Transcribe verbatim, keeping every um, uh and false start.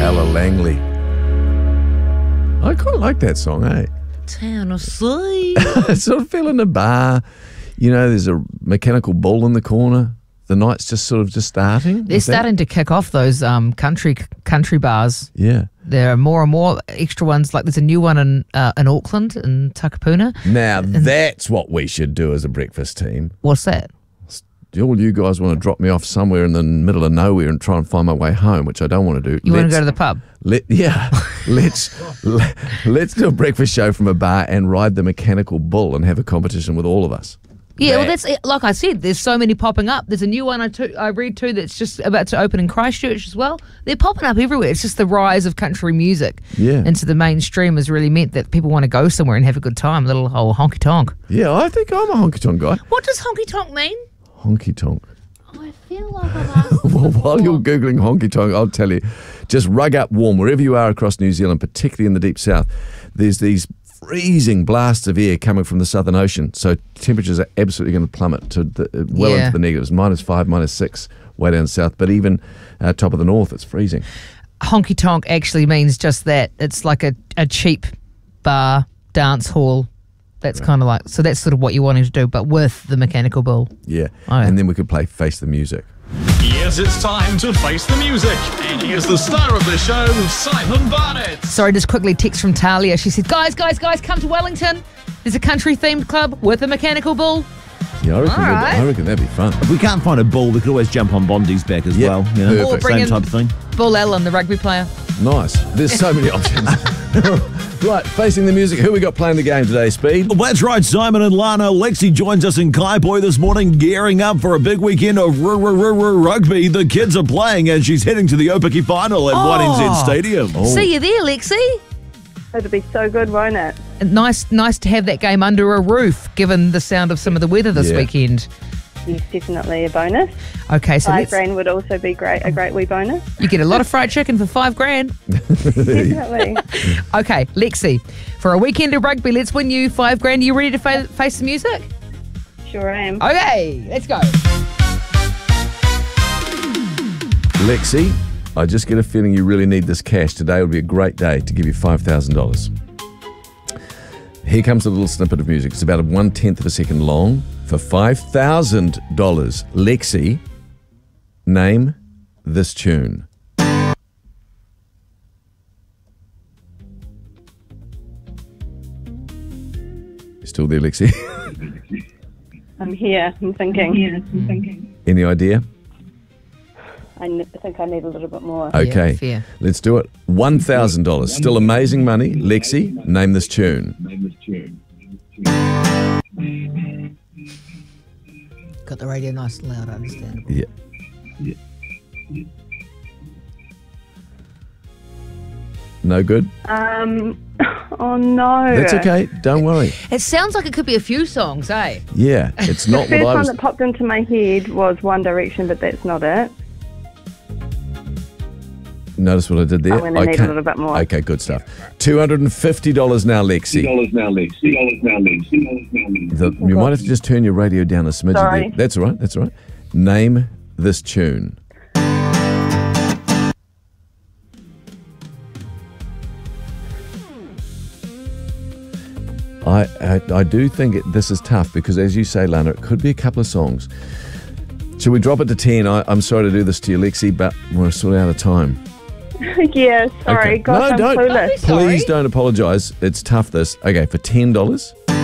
Ella Langley. I quite like that song, eh? Tennessee. Sort of feel in a bar. You know, there's a mechanical bull in the corner. The night's just sort of just starting. They're starting to kick off those um, country country bars. Yeah. There are more and more extra ones. Like there's a new one in uh, in Auckland, in Takapuna. Now, and that's what we should do as a breakfast team. What's that? Do all you guys want to drop me off somewhere in the middle of nowhere and try and find my way home, which I don't want to do. You let's, want to go to the pub? Let, yeah. let's let, let's do a breakfast show from a bar and ride the mechanical bull and have a competition with all of us. Yeah, that. well, that's it. Like I said, there's so many popping up. There's a new one I, to, I read too that's just about to open in Christchurch as well. They're popping up everywhere. It's just the rise of country music yeah. into the mainstream has really meant that people want to go somewhere and have a good time. A little old honky tonk. Yeah, I think I'm a honky tonk guy. What does honky tonk mean? Honky tonk. I feel like I've asked. Well, while you're Googling honky tonk, I'll tell you, just rug up warm wherever you are across New Zealand, particularly in the deep south. There's these freezing blasts of air coming from the Southern Ocean, so temperatures are absolutely going to plummet to the, well Yeah. into the negatives, minus five, minus six way down south, but even uh, top of the north, it's freezing. Honky tonk actually means just that. It's like a, a cheap bar, dance hall. That's right. Kind of like, so that's sort of what you're wanting to do, but with the mechanical bull. Yeah, Oh, yeah. and then we could play Face the Music. Yes, it's time to face the music. And here's the star of the show, Simon Barnett. Sorry, just quickly, text from Talia. She said, guys, guys, guys, come to Wellington. There's a country-themed club with a mechanical bull. Yeah, I reckon, All that'd- right. I reckon that'd be fun. If we can't find a bull, we could always jump on Bondi's back as Yeah, well. You know, perfect. Or bring same in- type of thing. Bull Allen, the rugby player. Nice. There's so many options. Right, Facing the Music. Who we got playing the game today, Speed? Well, that's right, Simon and Lana. Lexi joins us in Kaipoi this morning, gearing up for a big weekend of r- r- r- r- rugby. The kids are playing as she's heading to the Opaki final at Oh. one N Z Stadium. Oh. See you there, Lexi. It'll be so good, won't it? And Nice, nice to have that game under a roof, given the sound of some of the weather this Yeah. weekend. Yes, definitely a bonus. Okay, so Five let's, grand would also be great, a great wee bonus. you get a lot of fried chicken for five grand. Definitely. Okay, Lexi, for a weekend of rugby, let's win you five grand. Are you ready to fa- face the music? Sure am. Okay, let's go. Lexi, I just get a feeling you really need this cash. Today would be a great day to give you five thousand dollars. Here comes a little snippet of music. It's about one-tenth of a second long. For five thousand dollars, Lexi, name this tune. You still there, Lexi? I'm here. I'm thinking. Any idea? I n- I think I need a little bit more. Okay, fair. let's do it. one thousand dollars. Still amazing money. Lexi, name this tune. Got the radio nice and loud, understandable. Yeah. No good? Um. Oh no. That's okay. Don't worry. It sounds like it could be a few songs, eh? Yeah, it's The not first what I one was... that popped into my head was One Direction, but that's not it. Notice what I did there? I'm gonna I need a can't- little bit more. Okay, good stuff. two hundred fifty dollars now, Lexi. The, you might have to just turn your radio down a smidge. Sorry. There. That's all right. That's all right. Name this tune. I, I I do think it, this is tough because, as you say, Lana, it could be a couple of songs. Should we drop it to ten? I, I'm sorry to do this to you, Lexi, but we're sort of out of time. Yeah. Sorry. Okay. Gosh, no, I'm don't. clueless. Sorry. Please don't apologise. It's tough, this. Okay, for ten dollars,